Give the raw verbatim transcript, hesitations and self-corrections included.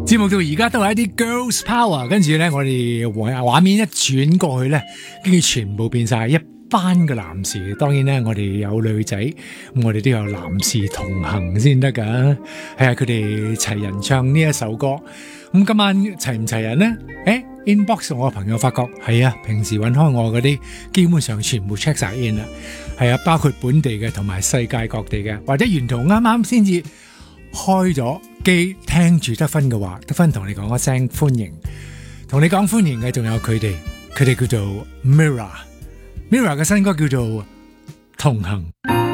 節目到而家都係一啲 girls power， 跟住咧我哋畫面一轉過去咧，跟住全部變晒一班嘅男士。當然咧，我哋有女仔，咁我哋都有男士同行先得噶。係啊，佢哋齊人唱呢一首歌。咁今晚齊唔齊人呢？誒 ，inbox 我嘅朋友發覺係啊，平時揾開我嗰啲基本上全部 check 晒 in 啦。係啊，包括本地嘅同埋世界各地嘅，或者沿途啱啱先至開咗機聽住得分嘅話，得分同你講一聲歡迎，同你講歡迎嘅仲有佢哋，佢哋叫做 Mirror，Mirror 嘅新歌叫做同行。